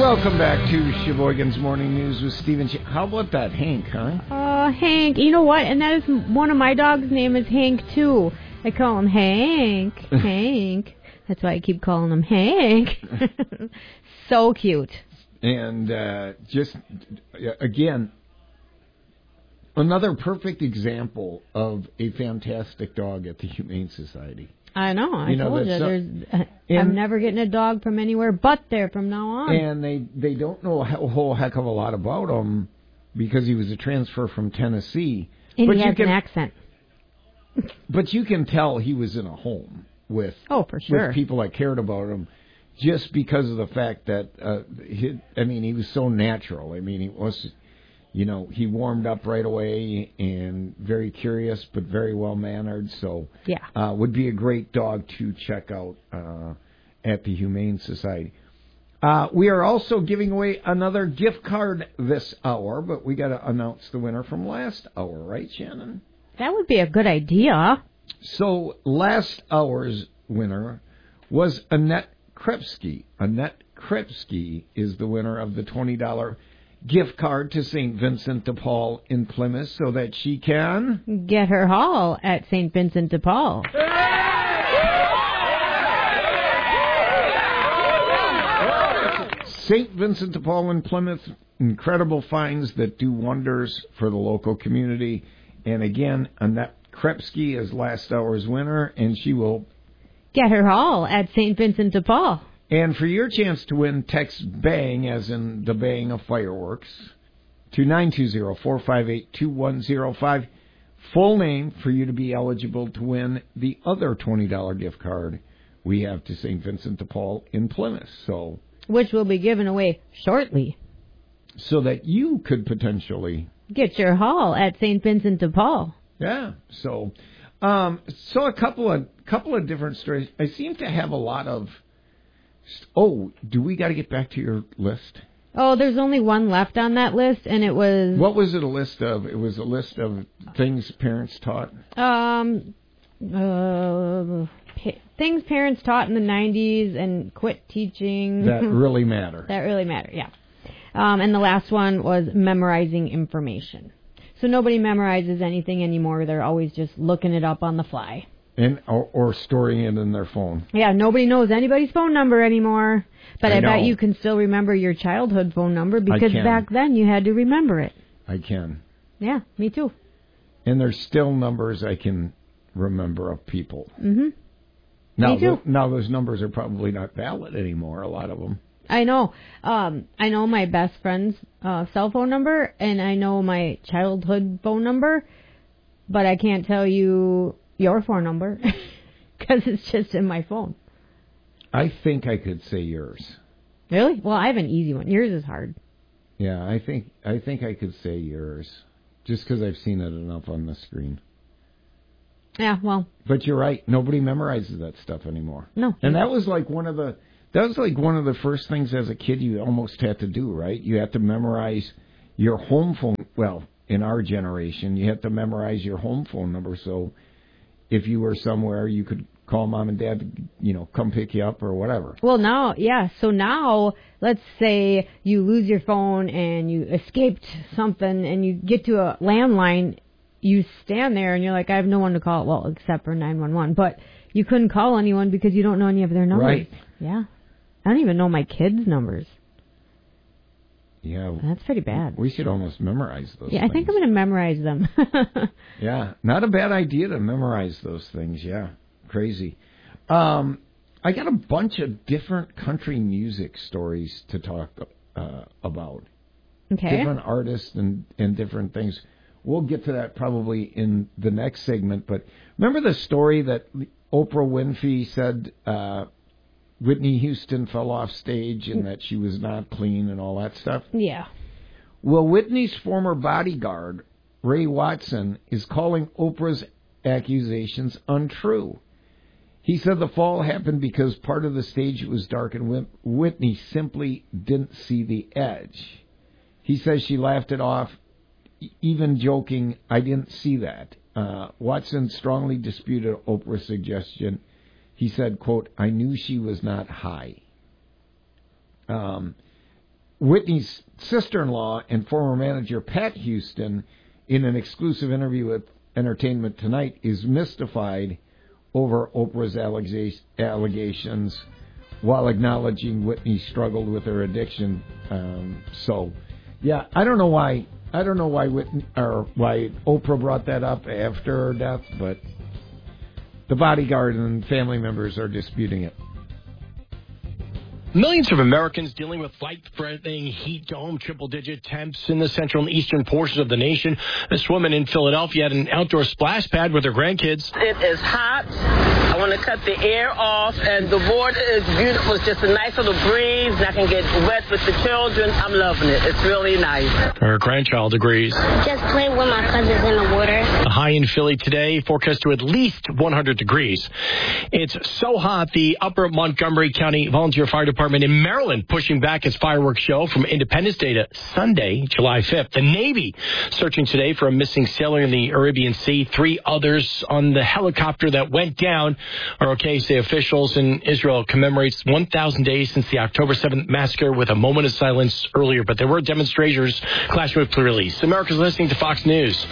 Welcome back to Sheboygan's Morning News with Stephen. How about that Hank, huh? Hank. You know what? And that is one of my dogs' name is Hank, too. I call him Hank. Hank. That's why I keep calling him Hank. So cute. And again, another perfect example of a fantastic dog at the Humane Society. I know. I told you. I'm never getting a dog from anywhere but there from now on. And they don't know a whole heck of a lot about him because he was a transfer from Tennessee. And he has an accent. But you can tell he was in a home with for sure. with people that cared about him just because of the fact that, he was so natural. I mean, he was... he warmed up right away and very curious, but very well-mannered. So, would be a great dog to check out at the Humane Society. We are also giving away another gift card this hour, but we got to announce the winner from last hour, right, Shannon? That would be a good idea. So, last hour's winner was Annette Krepsky. Annette Krepsky is the winner of the $20 gift card to St. Vincent de Paul in Plymouth so that she can get her haul at St. Vincent de Paul. St. Vincent de Paul in Plymouth, incredible finds that do wonders for the local community. And again, Annette Krepsky is last hour's winner, and she will get her haul at St. Vincent de Paul. And for your chance to win, text BANG, as in the bang of fireworks, to 920-458-2105. Full name for you to be eligible to win the other $20 gift card we have to St. Vincent de Paul in Plymouth. Which will be given away shortly. So that you could potentially get your haul at St. Vincent de Paul. Yeah. So a couple of different stories. I seem to have a lot of... Oh, do we got to get back to your list? Oh, there's only one left on that list, and it was... What was it a list of? It was a list of things parents taught? Things parents taught in the 90s and quit teaching. That really matter. That really matter, yeah. And the last one was memorizing information. So nobody memorizes anything anymore. They're always just looking it up on the fly. Or storing it in their phone. Yeah, nobody knows anybody's phone number anymore. But I bet you can still remember your childhood phone number because back then you had to remember it. I can. Yeah, me too. And there's still numbers I can remember of people. Mm-hmm. Me too. Now those numbers are probably not valid anymore, a lot of them. I know. I know my best friend's cell phone number, and I know my childhood phone number, but I can't tell you your phone number because it's just in my phone. I think I could say yours. Really? Well, I have an easy one. Yours is hard. Yeah, I think I could say yours just because I've seen it enough on the screen. Yeah, well. But you're right. Nobody memorizes that stuff anymore. No. And that was like one of the first things as a kid you almost had to do, right? You had to memorize your home phone. Well, in our generation, you had to memorize your home phone number so if you were somewhere, you could call mom and dad to, come pick you up or whatever. Well, now, yeah. So now, let's say you lose your phone and you escaped something and you get to a landline, you stand there and you're like, I have no one to call. Well, except for 911. But you couldn't call anyone because you don't know any of their numbers. Right. Yeah. I don't even know my kids' numbers. Yeah. That's pretty bad. We should almost memorize those things. I think I'm going to memorize them. Yeah. Not a bad idea to memorize those things. Yeah. Crazy. I got a bunch of different country music stories to talk about. Okay. Different artists and different things. We'll get to that probably in the next segment. But remember the story that Oprah Winfrey said Whitney Houston fell off stage and that she was not clean and all that stuff? Yeah. Well, Whitney's former bodyguard, Ray Watson, is calling Oprah's accusations untrue. He said the fall happened because part of the stage was dark and Whitney simply didn't see the edge. He says she laughed it off, even joking, I didn't see that. Watson strongly disputed Oprah's suggestion. He said, quote, I knew she was not high. Whitney's sister-in-law and former manager Pat Houston, in an exclusive interview with Entertainment Tonight, is mystified over Oprah's allegations while acknowledging Whitney struggled with her addiction. I don't know why Whitney, or why Oprah brought that up after her death, but the bodyguard and family members are disputing it. Millions of Americans dealing with life-threatening heat dome triple-digit temps in the central and eastern portions of the nation. This woman in Philadelphia had an outdoor splash pad with her grandkids. It is hot. I want to cut the air off, and the water is beautiful. It's just a nice little breeze, and I can get wet with the children. I'm loving it. It's really nice. Her grandchild agrees. Just play with my cousins in the water. A high in Philly today, forecast to at least 100 degrees. It's so hot, the Upper Montgomery County Volunteer Fire Department in Maryland pushing back its fireworks show from Independence Day to Sunday, July 5th. The Navy searching today for a missing sailor in the Arabian Sea. 3 others on the helicopter that went down are okay, say officials. In Israel commemorates 1,000 days since the October 7th massacre with a moment of silence earlier, but there were demonstrators clashing with the release. America's listening to Fox News.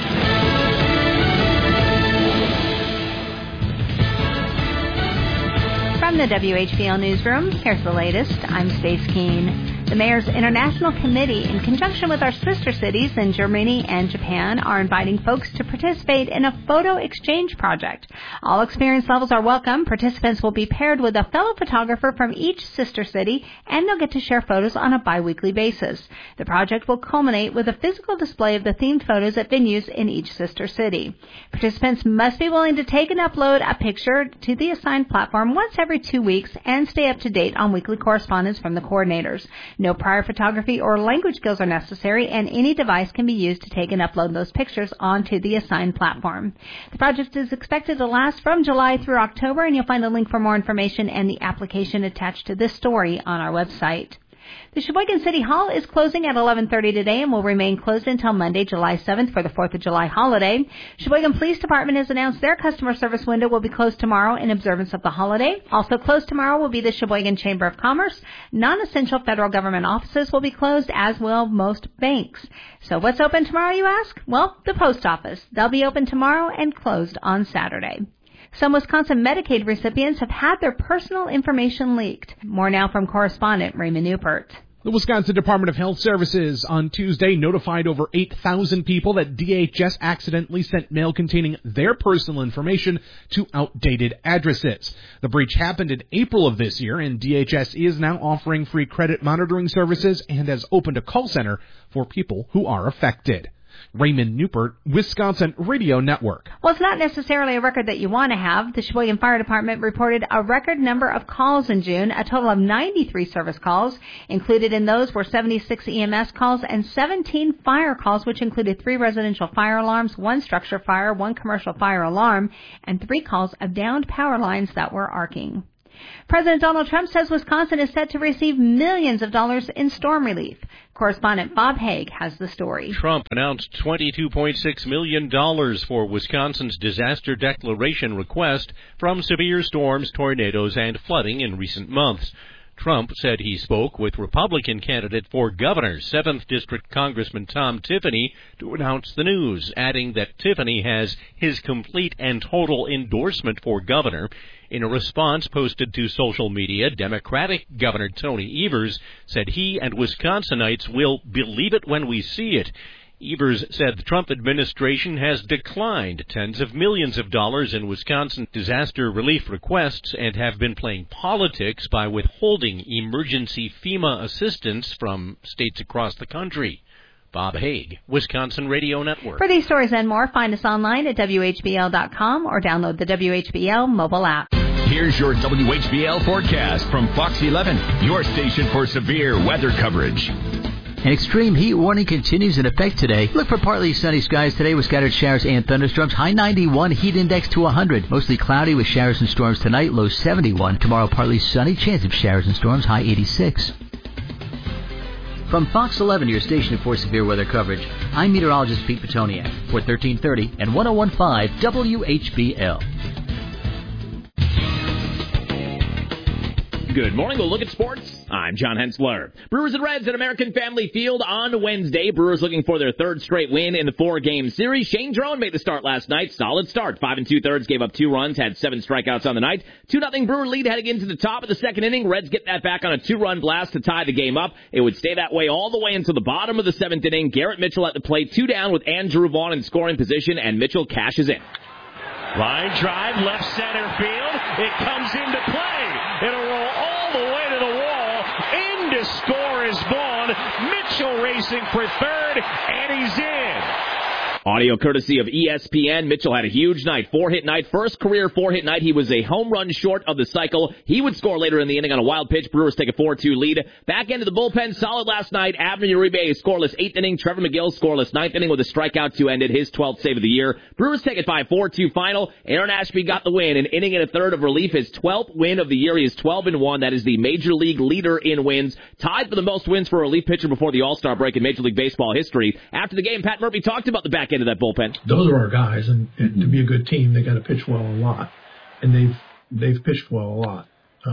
From the WHBL Newsroom, here's the latest. I'm Stace Keene. The Mayor's International Committee, in conjunction with our sister cities in Germany and Japan, are inviting folks to participate in a photo exchange project. All experience levels are welcome. Participants will be paired with a fellow photographer from each sister city, and they'll get to share photos on a bi-weekly basis. The project will culminate with a physical display of the themed photos at venues in each sister city. Participants must be willing to take and upload a picture to the assigned platform once every 2 weeks and stay up to date on weekly correspondence from the coordinators. No prior photography or language skills are necessary, and any device can be used to take and upload those pictures onto the assigned platform. The project is expected to last from July through October, and you'll find a link for more information and the application attached to this story on our website. The Sheboygan City Hall is closing at 11:30 today and will remain closed until Monday, July 7th for the 4th of July holiday. Sheboygan Police Department has announced their customer service window will be closed tomorrow in observance of the holiday. Also closed tomorrow will be the Sheboygan Chamber of Commerce. Non-essential federal government offices will be closed, as will most banks. So what's open tomorrow, you ask? Well, the post office. They'll be open tomorrow and closed on Saturday. Some Wisconsin Medicaid recipients have had their personal information leaked. More now from correspondent Raymond Newport. The Wisconsin Department of Health Services on Tuesday notified over 8,000 people that DHS accidentally sent mail containing their personal information to outdated addresses. The breach happened in April of this year, and DHS is now offering free credit monitoring services and has opened a call center for people who are affected. Raymond Newport, Wisconsin Radio Network. Well, it's not necessarily a record that you want to have. The Sheboygan Fire Department reported a record number of calls in June, a total of 93 service calls. Included in those were 76 EMS calls and 17 fire calls, which included 3 residential fire alarms, 1 structure fire, 1 commercial fire alarm, and 3 calls of downed power lines that were arcing. President Donald Trump says Wisconsin is set to receive millions of dollars in storm relief. Correspondent Bob Haig has the story. Trump announced $22.6 million for Wisconsin's disaster declaration request from severe storms, tornadoes, and flooding in recent months. Trump said he spoke with Republican candidate for governor, 7th District Congressman Tom Tiffany, to announce the news, adding that Tiffany has his complete and total endorsement for governor. In a response posted to social media, Democratic Governor Tony Evers said he and Wisconsinites will believe it when we see it. Evers said the Trump administration has declined tens of millions of dollars in Wisconsin disaster relief requests and have been playing politics by withholding emergency FEMA assistance from states across the country. Bob Haig, Wisconsin Radio Network. For these stories and more, find us online at WHBL.com or download the WHBL mobile app. Here's your WHBL forecast from Fox 11, your station for severe weather coverage. An extreme heat warning continues in effect today. Look for partly sunny skies today with scattered showers and thunderstorms. High 91, heat index to 100. Mostly cloudy with showers and storms tonight. Low 71. Tomorrow partly sunny. Chance of showers and storms. High 86. From Fox 11, your station for severe weather coverage, I'm meteorologist Pete Petoniak for 1330 and 101.5 WHBL. Good morning. We'll look at sports. I'm John Hensler. Brewers and Reds at American Family Field on Wednesday. Brewers looking for their third straight win in the 4-game series. Shane Drone made the start last night. Solid start. 5 2/3, gave up 2 runs, had 7 strikeouts on the night. 2-0 Brewer lead heading into the top of the second inning. Reds get that back on a 2-run blast to tie the game up. It would stay that way all the way until the bottom of the 7th inning. Garrett Mitchell at the plate, 2 down with Andrew Vaughn in scoring position, and Mitchell cashes in. Line drive, left center field. It comes into play. It'll roll all the way to the wall. In to score is Vaughn. Mitchell racing for third, and he's in. Audio courtesy of ESPN. Mitchell had a huge night. 4-hit night. First career 4-hit night. He was a home run short of the cycle. He would score later in the inning on a wild pitch. Brewers take a 4-2 lead. Back into the bullpen. Solid last night. Abner Uribe, scoreless 8th inning. Trevor McGill, scoreless 9th inning with a strikeout to end it. His 12th save of the year. Brewers take it 5-4-2 final. Aaron Ashby got the win. An inning and a third of relief. His 12th win of the year. He is 12-1. That is the Major League leader in wins. Tied for the most wins for a relief pitcher before the All-Star break in Major League Baseball history. After the game, Pat Murphy talked about the back end of that bullpen. Those are our guys, and to be a good team, they got to pitch well a lot, and they've pitched well a lot,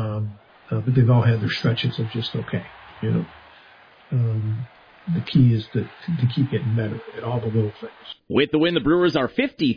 but they've all had their stretches of just okay, you know. The key is to keep getting better at all the little things. With the win, the Brewers are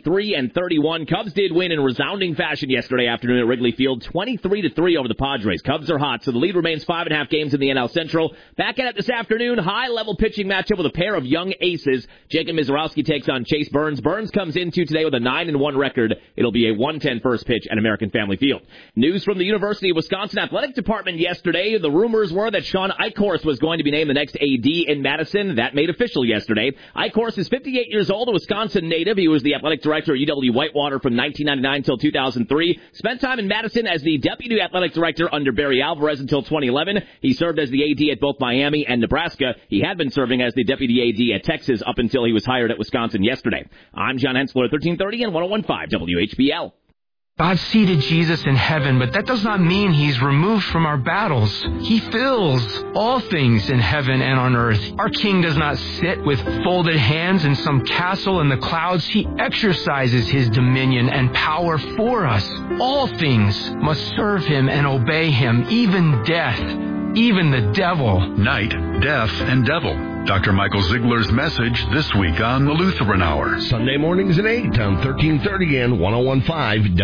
53-31. Cubs did win in resounding fashion yesterday afternoon at Wrigley Field, 23-3 over the Padres. Cubs are hot, so the lead remains 5.5 games in the NL Central. Back at it this afternoon, high-level pitching matchup with a pair of young aces. Jacob Mizorowski takes on Chase Burns. Burns comes into today with a 9-1 record. It'll be a 1:10 first pitch at American Family Field. News from the University of Wisconsin Athletic Department yesterday. The rumors were that Sean Eichhorst was going to be named the next AD in Madison. That made official yesterday. Eichhorst is 58 years old, a Wisconsin native. He was the athletic director at UW Whitewater from 1999 until 2003. Spent time in Madison as the deputy athletic director under Barry Alvarez until 2011. He served as the AD at both Miami and Nebraska. He had been serving as the deputy AD at Texas up until he was hired at Wisconsin yesterday. I'm John Hensler, 1330 and 101.5 WHBL. God seated Jesus in heaven, but that does not mean he's removed from our battles. He fills all things in heaven and on earth. Our King does not sit with folded hands in some castle in the clouds. He exercises his dominion and power for us. All things must serve him and obey him, even death, even the devil. Night, death, and devil. Dr. Michael Ziegler's message this week on the Lutheran Hour. Sunday mornings at 8 on 1330 and 101.5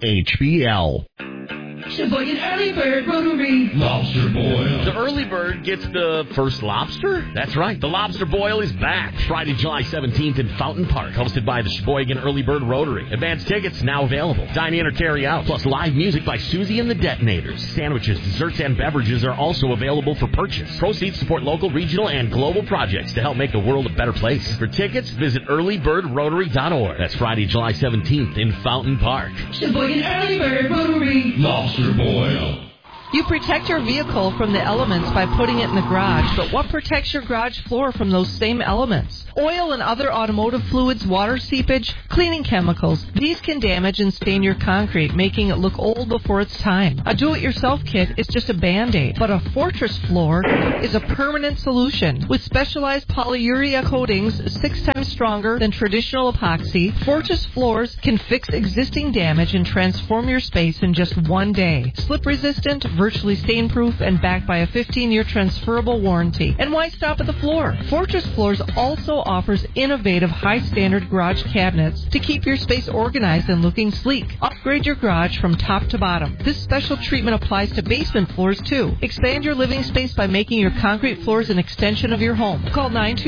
WHBL. Sheboygan Early Bird Rotary Lobster Boil. The Early Bird gets the first lobster? That's right. The Lobster Boil is back. Friday, July 17th in Fountain Park, hosted by the Sheboygan Early Bird Rotary. Advanced tickets now available. Dine in or carry out. Plus live music by Susie and the Detonators. Sandwiches, desserts, and beverages are also available for purchase. Proceeds support local, regional, and global projects to help make the world a better place. For tickets, visit earlybirdrotary.org. That's Friday, July 17th in Fountain Park. Sheboygan Early Bird Rotary Lobster Boil. You protect your vehicle from the elements by putting it in the garage, but what protects your garage floor from those same elements? Oil and other automotive fluids, water seepage, cleaning chemicals. These can damage and stain your concrete, making it look old before its time. A do-it-yourself kit is just a Band-Aid, but a Fortress floor is a permanent solution. With specialized polyurea coatings 6 times stronger than traditional epoxy, Fortress floors can fix existing damage and transform your space in just one day. Slip-resistant, virtually stain-proof, and backed by a 15-year transferable warranty. And why stop at the floor? Fortress Floors also offers innovative high-standard garage cabinets to keep your space organized and looking sleek. Upgrade your garage from top to bottom. This special treatment applies to basement floors, too. Expand your living space by making your concrete floors an extension of your home. Call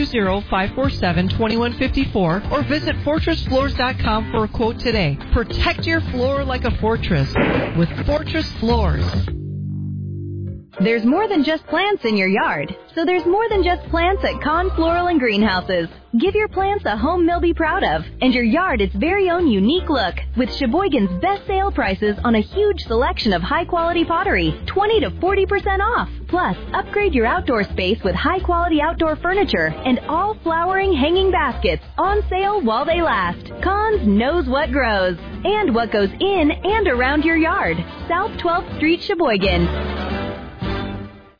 920-547-2154 or visit FortressFloors.com for a quote today. Protect your floor like a fortress with Fortress Floors. There's more than just plants in your yard, so there's more than just plants at Kahn Floral and Greenhouses. Give your plants a home they'll be proud of, and your yard its very own unique look, with Sheboygan's best sale prices on a huge selection of high-quality pottery, 20 to 40% off. Plus, upgrade your outdoor space with high-quality outdoor furniture and all flowering hanging baskets on sale while they last. Kahn's knows what grows and what goes in and around your yard. South 12th Street, Sheboygan.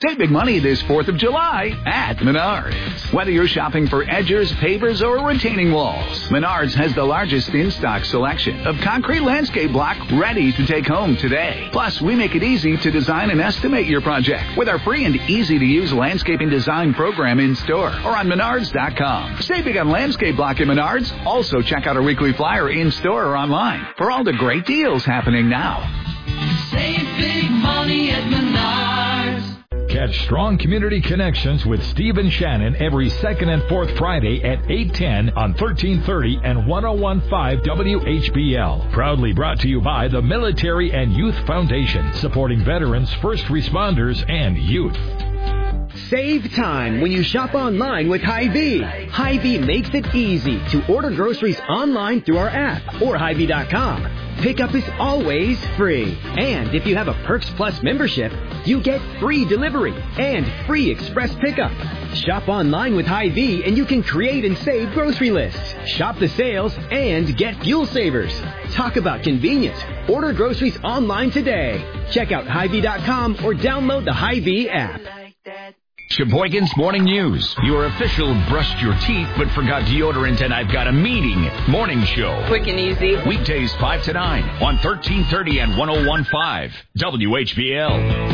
Save big money this 4th of July at Menards. Whether you're shopping for edgers, pavers, or retaining walls, Menards has the largest in-stock selection of concrete landscape block ready to take home today. Plus, we make it easy to design and estimate your project with our free and easy-to-use landscaping design program in-store or on Menards.com. Save big on landscape block at Menards. Also, check out our weekly flyer in-store or online for all the great deals happening now. Save big money at Menards. Catch Strong Community Connections with Steve and Shannon every second and fourth Friday at 8:10 on 1330 and 101.5 WHBL. Proudly brought to you by the Military and Youth Foundation, supporting veterans, first responders, and youth. Save time when you shop online with Hy-Vee. Hy-Vee makes it easy to order groceries online through our app or Hy-Vee.com. Pickup is always free. And if you have a Perks Plus membership, you get free delivery and free express pickup. Shop online with Hy-Vee and you can create and save grocery lists. Shop the sales and get fuel savers. Talk about convenience. Order groceries online today. Check out Hy-Vee.com or download the Hy-Vee app. Sheboygan's Morning News. Your official brushed your teeth but forgot deodorant and I've got a meeting morning show. Quick and easy. Weekdays 5 to 9 on 1330 and 101.5 WHBL.